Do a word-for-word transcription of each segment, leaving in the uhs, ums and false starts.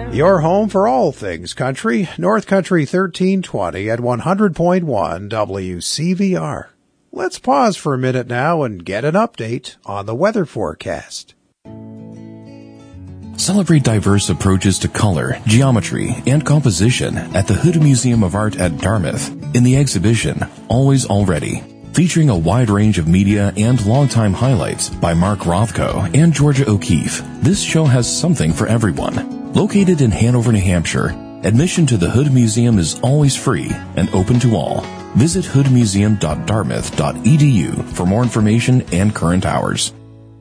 Your home for all things country, North Country thirteen twenty at one hundred point one W C V R. Let's pause for a minute now and get an update on the weather forecast. Celebrate diverse approaches to color, geometry, and composition at the Hood Museum of Art at Dartmouth in the exhibition Always Already, featuring a wide range of media and longtime highlights by Mark Rothko and Georgia O'Keeffe. This show has something for everyone. Located in Hanover, New Hampshire, admission to the Hood Museum is always free and open to all. Visit hood museum dot dartmouth dot e d u for more information and current hours.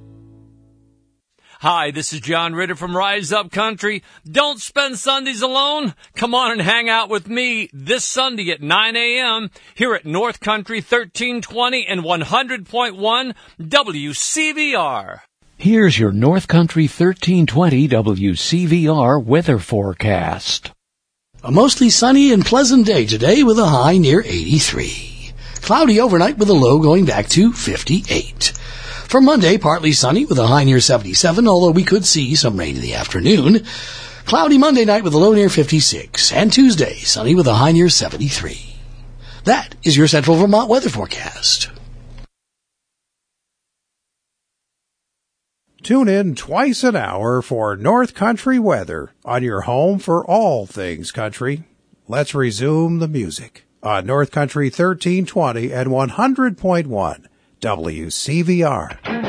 Hi, this is John Ritter from Rise Up Country. Don't spend Sundays alone. Come on and hang out with me this Sunday at nine a.m. here at North Country thirteen twenty and one hundred point one W C V R. Here's your North Country thirteen twenty W C V R weather forecast. A mostly sunny and pleasant day today with a high near eighty-three. Cloudy overnight with a low going back to fifty-eight. For Monday, partly sunny with a high near seventy-seven, although we could see some rain in the afternoon. Cloudy Monday night with a low near fifty-six. And Tuesday, sunny with a high near seventy-three. That is your Central Vermont weather forecast. Tune in twice an hour for North Country weather on your home for all things country. Let's resume the music on North Country thirteen twenty and one hundred point one W C V R.